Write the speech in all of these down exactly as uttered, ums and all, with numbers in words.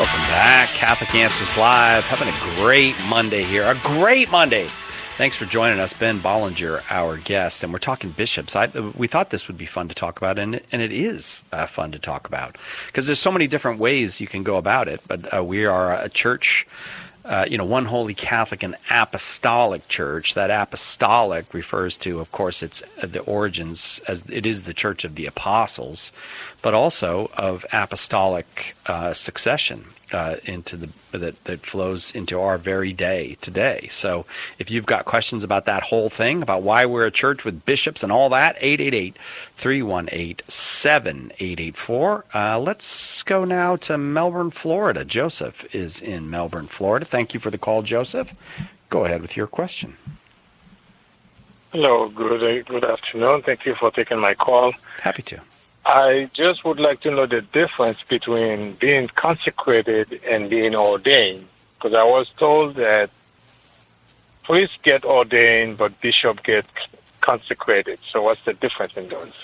Welcome back. Catholic Answers Live. Having a great Monday here. A great Monday. Thanks for joining us. Ben Bollinger, our guest, and we're talking bishops. I, we thought this would be fun to talk about, and, and it is uh, fun to talk about because there's so many different ways you can go about it. But uh, we are a church, uh, you know, one holy Catholic and apostolic church. That apostolic refers to, of course, it's the origins, as it is the church of the apostles, but also of apostolic uh, succession uh, into the that that flows into our very day today. So if you've got questions about that whole thing, about why we're a church with bishops and all that, eight eight eight, three one eight, seven eight eight four. Uh, let's go now to Melbourne, Florida. Joseph is in Melbourne, Florida. Thank you for the call, Joseph. Go ahead with your question. Hello, good, good afternoon. Thank you for taking my call. Happy to. I just would like to know the difference between being consecrated and being ordained, because I was told that priests get ordained, but bishops get consecrated. So what's the difference in those?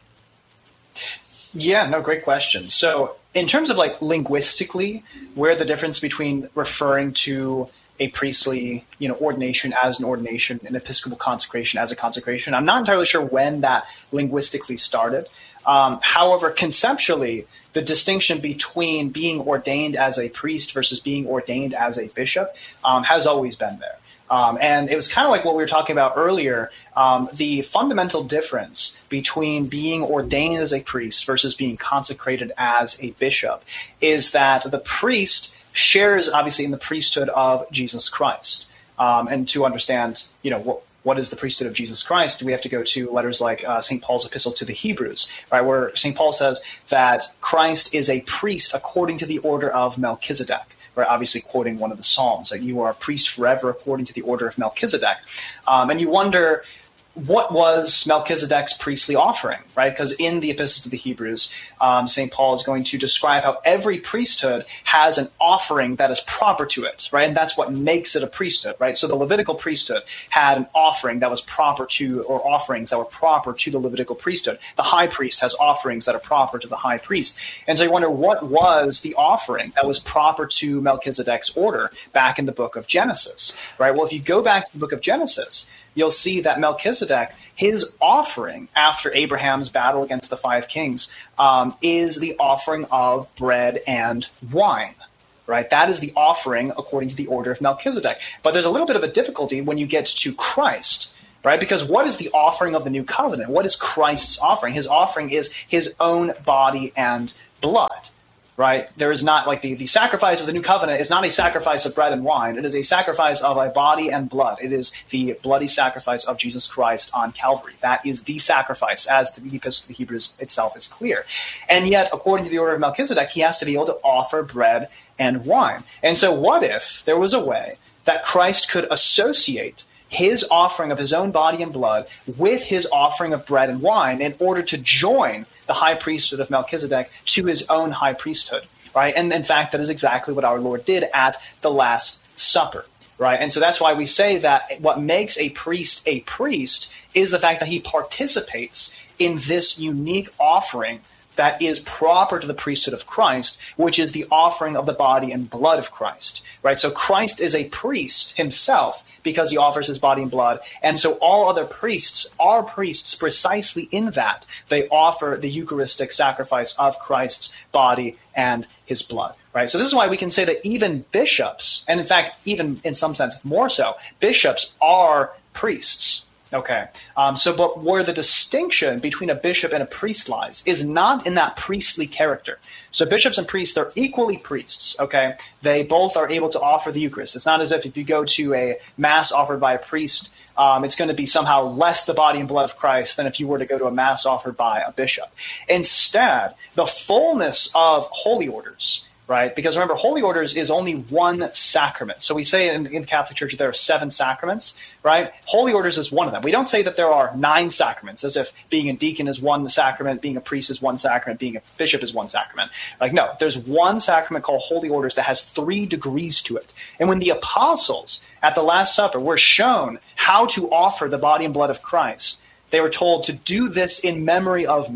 Yeah, no, great question. So in terms of like linguistically, where the difference between referring to a priestly, you know, ordination as an ordination, an episcopal consecration as a consecration, I'm not entirely sure when that linguistically started. Um, however, conceptually, the distinction between being ordained as a priest versus being ordained as a bishop um, has always been there. Um, and it was kind of like what we were talking about earlier. Um, the fundamental difference between being ordained as a priest versus being consecrated as a bishop is that the priest shares, obviously, in the priesthood of Jesus Christ. Um, and to understand, you know, what What is the priesthood of Jesus Christ? We have to go to letters like uh, Saint Paul's epistle to the Hebrews, right, where Saint Paul says that Christ is a priest according to the order of Melchizedek, right, obviously quoting one of the Psalms, that you are a priest forever according to the order of Melchizedek. Um, and you wonder, what was Melchizedek's priestly offering, right? Because in the Epistle to the Hebrews, um, Saint Paul is going to describe how every priesthood has an offering that is proper to it, right? And that's what makes it a priesthood, right? So the Levitical priesthood had an offering that was proper to, or offerings that were proper to the Levitical priesthood. The high priest has offerings that are proper to the high priest. And so you wonder, what was the offering that was proper to Melchizedek's order back in the book of Genesis, right? Well, if you go back to the book of Genesis, you'll see that Melchizedek, his offering after Abraham's battle against the five kings, um, is the offering of bread and wine, right? That is the offering according to the order of Melchizedek. But there's a little bit of a difficulty when you get to Christ, right? Because what is the offering of the new covenant? What is Christ's offering? His offering is his own body and blood. Right? There is not, like the, the sacrifice of the new covenant is not a sacrifice of bread and wine. It is a sacrifice of a body and blood. It is the bloody sacrifice of Jesus Christ on Calvary. That is the sacrifice, as the Epistle to the Hebrews itself is clear. And yet, according to the order of Melchizedek, he has to be able to offer bread and wine. And so what if there was a way that Christ could associate his offering of his own body and blood with his offering of bread and wine in order to join the high priesthood of Melchizedek to his own high priesthood, right? And in fact, that is exactly what our Lord did at the Last Supper, right? And so that's why we say that what makes a priest a priest is the fact that he participates in this unique offering that is proper to the priesthood of Christ, which is the offering of the body and blood of Christ, right? So Christ is a priest himself because he offers his body and blood. And so all other priests are priests precisely in that they offer the Eucharistic sacrifice of Christ's body and his blood, right? So this is why we can say that even bishops, and in fact, even in some sense more so, bishops are priests. Okay, um, so but where the distinction between a bishop and a priest lies is not in that priestly character. So bishops and priests, they're equally priests, okay? They both are able to offer the Eucharist. It's not as if if you go to a mass offered by a priest, um, it's going to be somehow less the body and blood of Christ than if you were to go to a mass offered by a bishop. Instead, the fullness of holy orders, right? Because remember, holy orders is only one sacrament. So we say in, in the Catholic Church there are seven sacraments, right? Holy orders is one of them. We don't say that there are nine sacraments, as if being a deacon is one sacrament, being a priest is one sacrament, being a bishop is one sacrament. Like, no, there's one sacrament called holy orders that has three degrees to it. And when the apostles at the Last Supper were shown how to offer the body and blood of Christ, they were told to do this in memory of me.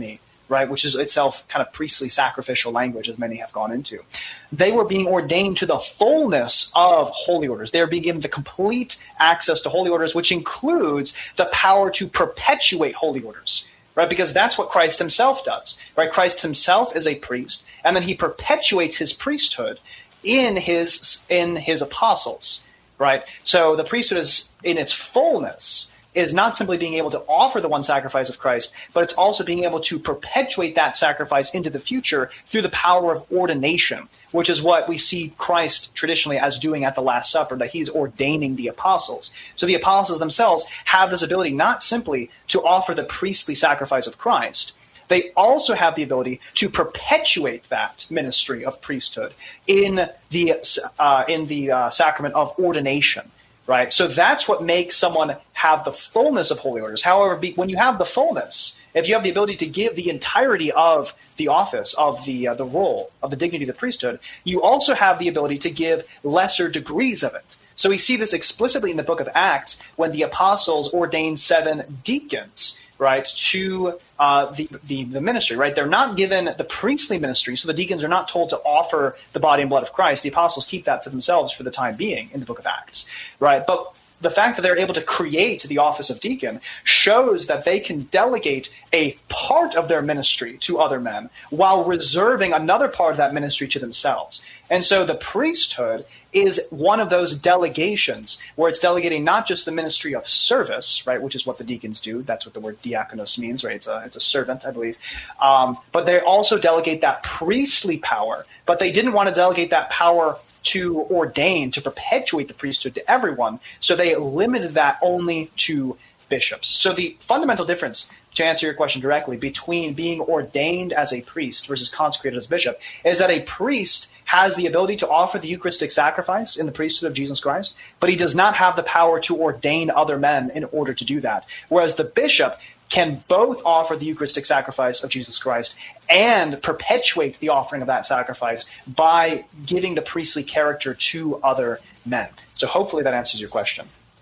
right, which is itself kind of priestly sacrificial language, as many have gone into. They were being ordained to the fullness of holy orders. They were being given the complete access to holy orders, which includes the power to perpetuate holy orders, right? Because that's what Christ himself does, right? Christ himself is a priest, and then he perpetuates his priesthood in his in his apostles, right? So the priesthood is in its fullness is not simply being able to offer the one sacrifice of Christ, but it's also being able to perpetuate that sacrifice into the future through the power of ordination, which is what we see Christ traditionally as doing at the Last Supper, that he's ordaining the apostles. So the apostles themselves have this ability not simply to offer the priestly sacrifice of Christ, they also have the ability to perpetuate that ministry of priesthood in the uh, in the uh, sacrament of ordination. Right, so that's what makes someone have the fullness of holy orders. However, be, when you have the fullness, if you have the ability to give the entirety of the office, of the uh, the role, of the dignity of the priesthood, you also have the ability to give lesser degrees of it. So we see this explicitly in the book of Acts when the apostles ordained seven deacons, right, to uh, the, the the ministry, right? They're not given the priestly ministry, so the deacons are not told to offer the body and blood of Christ. The apostles keep that to themselves for the time being in the book of Acts, right? But the fact that they're able to create the office of deacon shows that they can delegate a part of their ministry to other men while reserving another part of that ministry to themselves. And so the priesthood is one of those delegations where it's delegating not just the ministry of service, right, which is what the deacons do. That's what the word diakonos means, right? It's a, it's a servant, I believe. Um, but they also delegate that priestly power, but they didn't want to delegate that power to ordain, to perpetuate the priesthood to everyone. So they limited that only to bishops. So the fundamental difference, to answer your question directly, between being ordained as a priest versus consecrated as a bishop is that a priest has the ability to offer the Eucharistic sacrifice in the priesthood of Jesus Christ, but he does not have the power to ordain other men in order to do that. Whereas the bishop can both offer the Eucharistic sacrifice of Jesus Christ and perpetuate the offering of that sacrifice by giving the priestly character to other men. So hopefully that answers your question.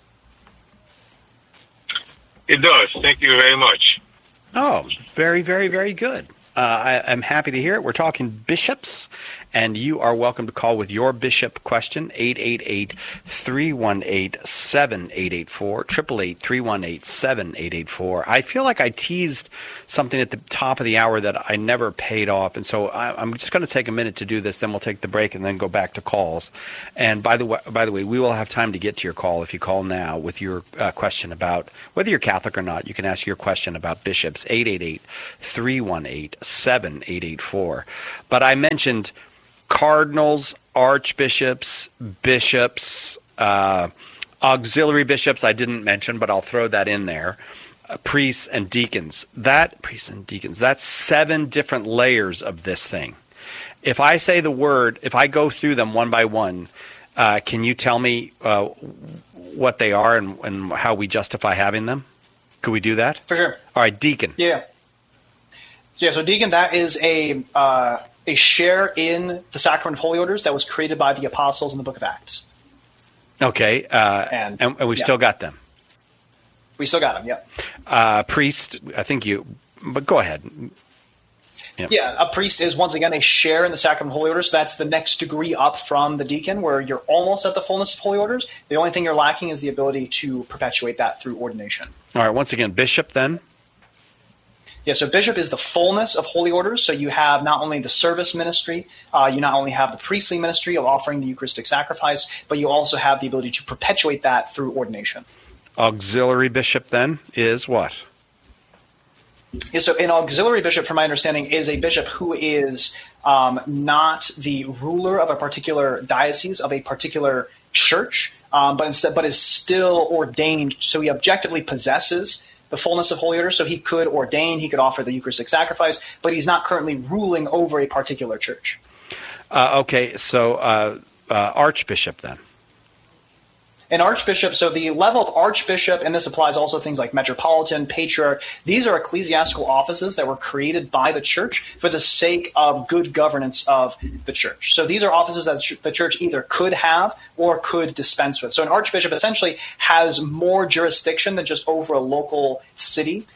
It does. Thank you very much. Oh, very, very, very good. Uh, I, I'm happy to hear it. We're talking bishops, and you are welcome to call with your bishop question, eight eight eight, three one eight, seven eight eight four, eight eight eight, three one eight, seven eight eight four. I feel like I teased something at the top of the hour that I never paid off, and so I, I'm just going to take a minute to do this, then we'll take the break and then go back to calls. And by the way, by the way, we will have time to get to your call if you call now with your uh, question about, whether you're Catholic or not, you can ask your question about bishops, eight eight eight, three one eight, seven eight eight four. But I mentioned cardinals, archbishops, bishops, uh, auxiliary bishops I didn't mention, but I'll throw that in there. Uh, priests and deacons. That priests and deacons. That's seven different layers of this thing. If I say the word, if I go through them one by one, uh, can you tell me uh, what they are and, and how we justify having them? Could we do that? For sure. All right, deacon. Yeah. Yeah, so deacon, that is a uh, a share in the sacrament of holy orders that was created by the apostles in the book of Acts. Okay, uh, and, and, and we've yeah. still got them. We still got them, yeah. Uh, priest, I think you, but go ahead. Yeah. yeah, a priest is, once again, a share in the sacrament of holy orders. So that's the next degree up from the deacon, where you're almost at the fullness of holy orders. The only thing you're lacking is the ability to perpetuate that through ordination. All right, once again, bishop then? Yeah, so bishop is the fullness of holy orders. So you have not only the service ministry, uh, you not only have the priestly ministry of offering the Eucharistic sacrifice, but you also have the ability to perpetuate that through ordination. Auxiliary bishop then is what? Yeah, so an auxiliary bishop, from my understanding, is a bishop who is um, not the ruler of a particular diocese, of a particular church, um, but instead, but is still ordained. So he objectively possesses the fullness of holy orders. So he could ordain, he could offer the Eucharistic sacrifice, but he's not currently ruling over a particular church. Uh, okay, so uh, uh, archbishop then. An archbishop, so the level of archbishop, and this applies also to things like metropolitan, patriarch, these are ecclesiastical offices that were created by the church for the sake of good governance of the church. So these are offices that the church either could have or could dispense with. So an archbishop essentially has more jurisdiction than just over a local city.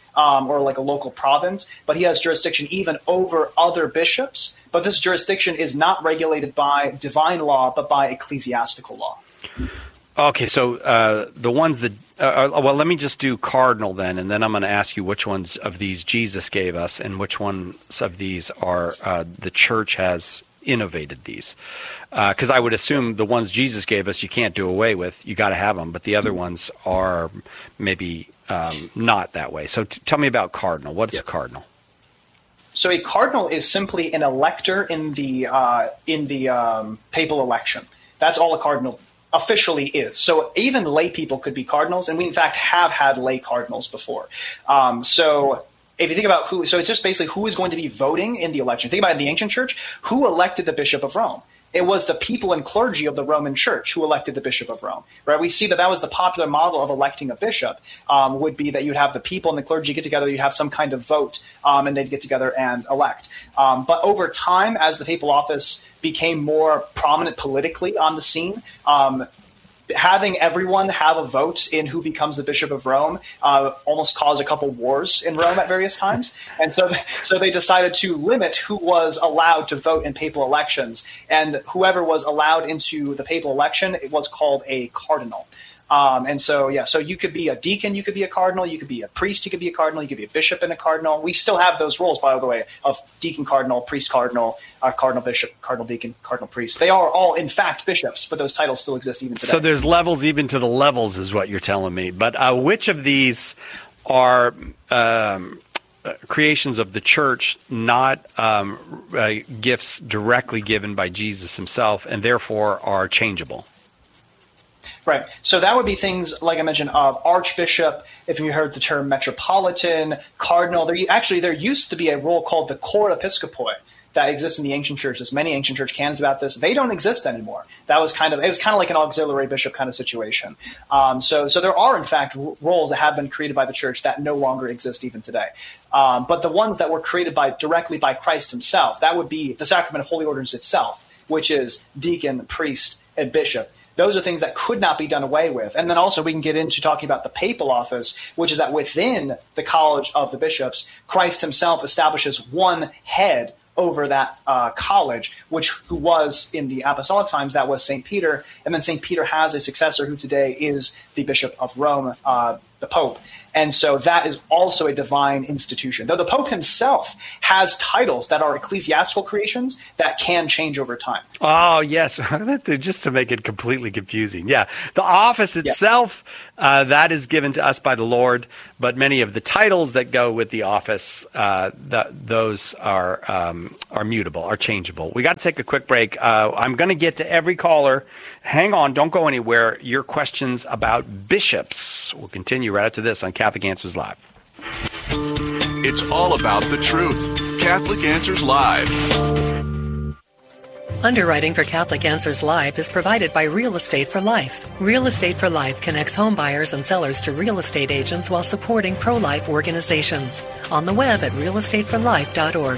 um, or like a local province, but he has jurisdiction even over other bishops. But this jurisdiction is not regulated by divine law, but by ecclesiastical law. Okay, so uh, the ones that uh, – well, let me just do cardinal then, and then I'm going to ask you which ones of these Jesus gave us and which ones of these are uh, the church has innovated these. Because uh, I would assume the ones Jesus gave us you can't do away with. You got to have them, but the other ones are maybe um, not that way. So t- tell me about cardinal. What's yep. a cardinal? So a cardinal is simply an elector in the uh, in the um, papal election. That's all a cardinal officially is. So even lay people could be cardinals, and we in fact have had lay cardinals before. Um, so if you think about who, so it's just basically who is going to be voting in the election. Think about it in the ancient church, who elected the Bishop of Rome? It was the people and clergy of the Roman Church who elected the Bishop of Rome, right? We see that that was the popular model of electing a bishop, um, would be that you'd have the people and the clergy get together, you'd have some kind of vote, um, and they'd get together and elect. Um, but over time, as the papal office became more prominent politically on the scene, um, having everyone have a vote in who becomes the Bishop of Rome uh, almost caused a couple wars in Rome at various times. And so so they decided to limit who was allowed to vote in papal elections. And whoever was allowed into the papal election, it was called a cardinal. Um, and so, yeah, so you could be a deacon, you could be a cardinal, you could be a priest, you could be a cardinal, you could be a bishop and a cardinal. We still have those roles, by the way, of deacon cardinal, priest cardinal, uh, cardinal bishop, cardinal deacon, cardinal priest. They are all, in fact, bishops, but those titles still exist even today. So there's levels even to the levels is what you're telling me. But uh, which of these are um, creations of the church, not um, uh, gifts directly given by Jesus himself, and therefore are changeable? Right. So that would be things, like I mentioned, of archbishop, if you heard the term metropolitan, cardinal. There Actually, there used to be a role called the cor episcopoi that exists in the ancient churches. Many ancient church canons about this. They don't exist anymore. That was kind of, it was kind of like an auxiliary bishop kind of situation. Um, so, so there are, in fact, r- roles that have been created by the church that no longer exist even today. Um, but the ones that were created by directly by Christ himself, that would be the sacrament of holy orders itself, which is deacon, priest, and bishop. Those are things that could not be done away with. And then also we can get into talking about the papal office, which is that within the College of the Bishops, Christ himself establishes one head over that uh, college, which who was in the apostolic times, that was Saint Peter. And then Saint Peter has a successor who today is the Bishop of Rome, uh, the Pope. And so that is also a divine institution. Though the Pope himself has titles that are ecclesiastical creations that can change over time. Oh, yes. Just to make it completely confusing. Yeah. The office itself, yeah. uh, that is given to us by the Lord, but many of the titles that go with the office, uh, the, those are um, are mutable, are changeable. We got to take a quick break. Uh, I'm going to get to every caller. Hang on. Don't go anywhere. Your questions about bishops. We'll continue right after this on Catholic Answers Live. It's all about the truth. Catholic Answers Live. Underwriting for Catholic Answers Live is provided by Real Estate for Life. Real Estate for Life connects home buyers and sellers to real estate agents while supporting pro-life organizations. On the web at real estate for life dot org.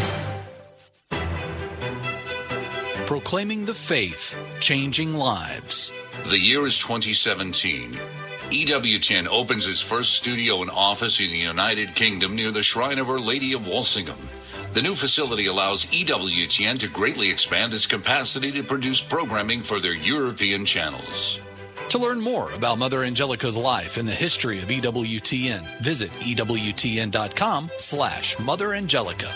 Proclaiming the faith, changing lives. The year is twenty seventeen. E W T N opens its first studio and office in the United Kingdom near the Shrine of Our Lady of Walsingham. The new facility allows E W T N to greatly expand its capacity to produce programming for their European channels. To learn more about Mother Angelica's life and the history of E W T N, visit E W T N dot com slash Mother Angelica.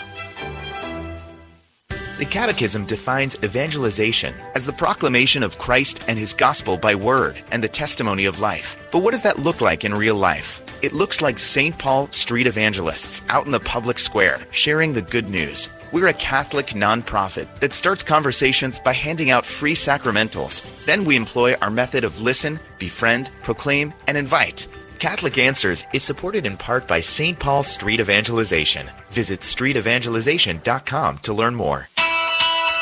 The Catechism defines evangelization as the proclamation of Christ and his gospel by word and the testimony of life. But what does that look like in real life? It looks like Saint Paul street evangelists out in the public square sharing the good news. We're a Catholic nonprofit that starts conversations by handing out free sacramentals. Then we employ our method of listen, befriend, proclaim, and invite. Catholic Answers is supported in part by Saint Paul Street Evangelization. Visit street evangelization dot com to learn more.